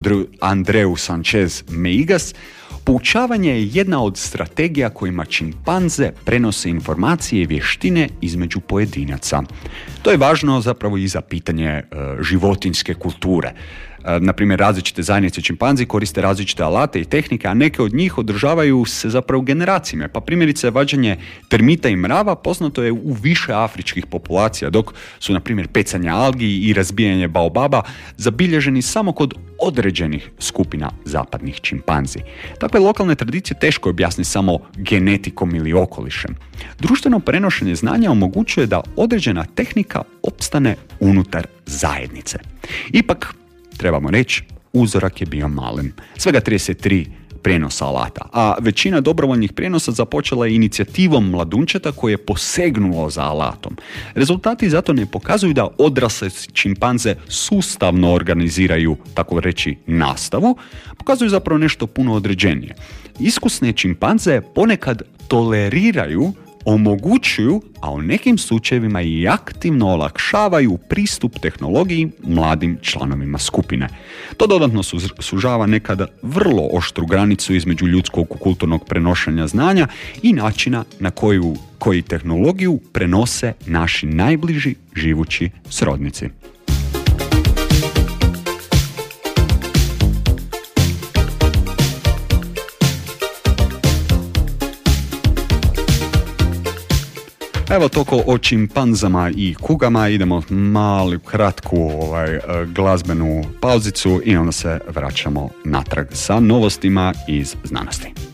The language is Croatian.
Andreu Sanchez Meigas, poučavanje je jedna od strategija kojima čimpanze prenose informacije i vještine između pojedinaca. To je važno zapravo i za pitanje životinjske kulture. Naprimjer, različite zajednice čimpanzi koriste različite alate i tehnike, a neke od njih održavaju se zapravo generacijama. Pa primjerice, vađenje termita i mrava poznato je u više afričkih populacija, dok su, na primjer, pecanje algi i razbijanje baobaba zabilježeni samo kod određenih skupina zapadnih čimpanzi. Takve lokalne tradicije teško je objasniti samo genetikom ili okolišem. Društveno prenošenje znanja omogućuje da određena tehnika opstane unutar zajednice. Ipak, trebamo reći, uzorak je bio malen. Svega 33 prijenosa alata, a većina dobrovoljnih prijenosa započela je inicijativom mladunčeta koji je posegnuo za alatom. Rezultati zato ne pokazuju da odrasle čimpanze sustavno organiziraju, tako reći, nastavu, pokazuju zapravo nešto puno određenije. Iskusne čimpanze ponekad toleriraju, omogućuju, a u nekim slučajevima i aktivno olakšavaju pristup tehnologiji mladim članovima skupine. To dodatno sužava nekada vrlo oštru granicu između ljudskog kulturnog prenošenja znanja i načina na koji tehnologiju prenose naši najbliži živući srodnici. Evo toliko o čimpanzama i kugama, idemo malu kratku glazbenu pauzicu i onda se vraćamo natrag sa novostima iz znanosti.